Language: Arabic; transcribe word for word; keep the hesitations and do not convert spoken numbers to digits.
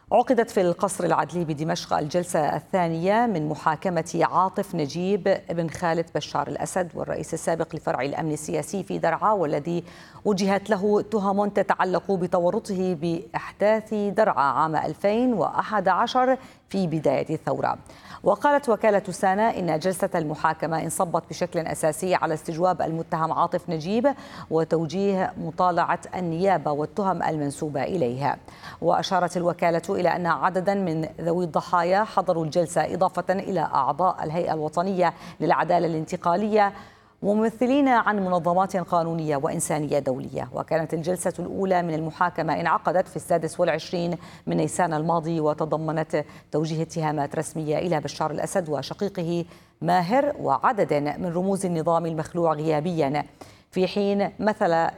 عقدت في القصر العدلي بدمشق الجلسة الثانية من محاكمة عاطف نجيب بن خالد بشار الأسد والرئيس السابق لفرع الأمن السياسي في درعا، والذي وجهت له تهم تتعلق بتورطه بإحداث درعا عام ألفين وأحد عشر في بداية الثورة. وقالت وكالة سانا إن جلسة المحاكمة انصبت بشكل أساسي على استجواب المتهم عاطف نجيب وتوجيه مطالعة النيابة والتهم المنسوبة إليها. وأشارت الوكالة إلى أن عددا من ذوي الضحايا حضروا الجلسة، إضافة إلى أعضاء الهيئة الوطنية للعدالة الانتقالية وممثلين عن منظمات قانونية وإنسانية دولية. وكانت الجلسة الأولى من المحاكمة انعقدت في السادس والعشرين من نيسان الماضي، وتضمنت توجيه اتهامات رسمية إلى بشار الأسد وشقيقه ماهر وعدد من رموز النظام المخلوع غيابيا، في حين مثل